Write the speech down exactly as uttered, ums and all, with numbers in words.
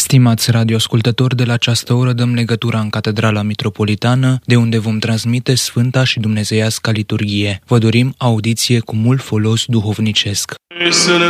Stimați radioascultători, de la această oră dăm legătura în Catedrala Mitropolitană, de unde vom transmite Sfânta și Dumnezeiasca liturghie. Vă dorim audiție cu mult folos duhovnicesc.